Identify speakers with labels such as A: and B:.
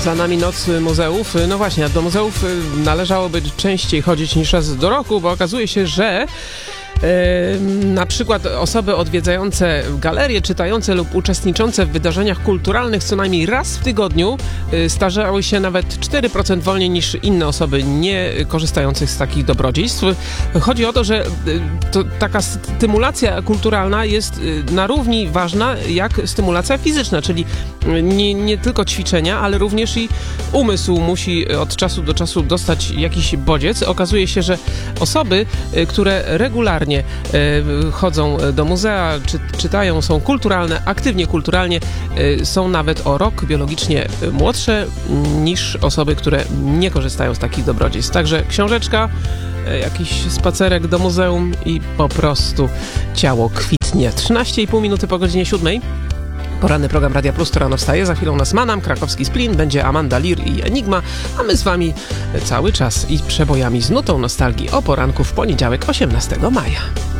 A: Za nami noc muzeów. No właśnie, do muzeów należałoby częściej chodzić niż raz do roku, bo okazuje się, że na przykład osoby odwiedzające galerie, czytające lub uczestniczące w wydarzeniach kulturalnych co najmniej raz w tygodniu starzały się nawet 4% wolniej niż inne osoby nie korzystających z takich dobrodziejstw. Chodzi o to, że taka stymulacja kulturalna jest na równi ważna jak stymulacja fizyczna, czyli nie tylko ćwiczenia, ale również i umysł musi od czasu do czasu dostać jakiś bodziec. Okazuje się, że osoby, które regularnie chodzą do muzea, czytają, są kulturalne, aktywnie kulturalnie, są nawet o rok biologicznie młodsze niż osoby, które nie korzystają z takich dobrodziejstw. Także książeczka, jakiś spacerek do muzeum i po prostu ciało kwitnie. 13,5 minuty po godzinie 7. Poranny program Radia Plus to rano wstaje. Za chwilą nas Manam, krakowski Splin, będzie Amanda Lear i Enigma, a my z wami cały czas i przebojami z nutą nostalgii o poranku w poniedziałek 18 maja.